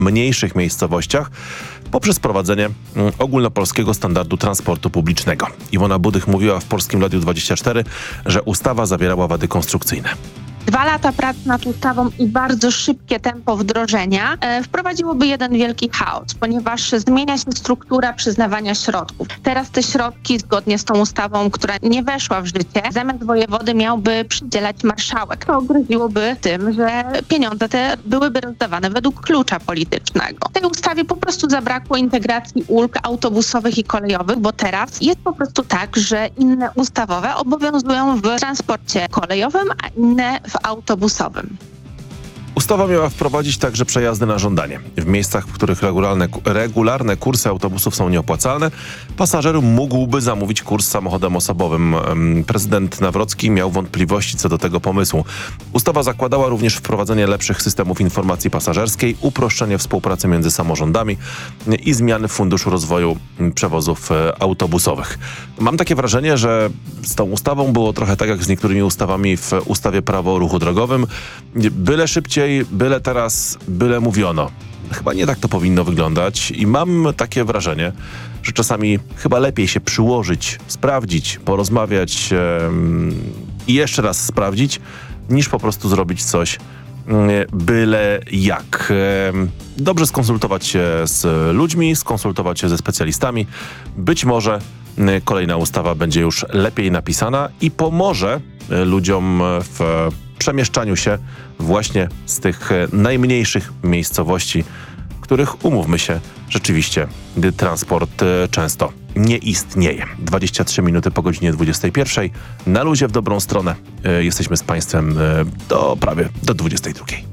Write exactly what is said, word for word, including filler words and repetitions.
mniejszych miejscowościach poprzez wprowadzenie ogólnopolskiego standardu transportu publicznego. Iwona Budych mówiła w Polskim Radiu dwadzieścia cztery, że ustawa zawierała wady konstrukcyjne. Dwa lata pracy nad ustawą i bardzo szybkie tempo wdrożenia e, wprowadziłoby jeden wielki chaos, ponieważ zmienia się struktura przyznawania środków. Teraz te środki, zgodnie z tą ustawą, która nie weszła w życie, zamiast wojewody miałby przydzielać marszałek. To groziłoby tym, że pieniądze te byłyby rozdawane według klucza politycznego. W tej ustawie po prostu zabrakło integracji ulg autobusowych i kolejowych, bo teraz jest po prostu tak, że inne ustawowe obowiązują w transporcie kolejowym, a inne w autobusowym. Ustawa miała wprowadzić także przejazdy na żądanie. W miejscach, w których regularne, regularne kursy autobusów są nieopłacalne, pasażer mógłby zamówić kurs samochodem osobowym. Prezydent Nawrocki miał wątpliwości co do tego pomysłu. Ustawa zakładała również wprowadzenie lepszych systemów informacji pasażerskiej, uproszczenie współpracy między samorządami i zmiany w Funduszu Rozwoju Przewozów Autobusowych. Mam takie wrażenie, że z tą ustawą było trochę tak jak z niektórymi ustawami w ustawie Prawo o ruchu drogowym. Byle szybciej, byle teraz, byle mówiono. Chyba nie tak to powinno wyglądać i mam takie wrażenie, że czasami chyba lepiej się przyłożyć, sprawdzić, porozmawiać yy, i jeszcze raz sprawdzić, niż po prostu zrobić coś yy, byle jak. Yy, dobrze skonsultować się z ludźmi, skonsultować się ze specjalistami. Być może yy, kolejna ustawa będzie już lepiej napisana i pomoże yy, ludziom w przemieszczaniu się właśnie z tych najmniejszych miejscowości, których, umówmy się, rzeczywiście transport często nie istnieje. dwadzieścia trzy minuty po godzinie dwudziestej pierwszej. Na luzie w dobrą stronę. Jesteśmy z Państwem do prawie do dwudziestej drugiej.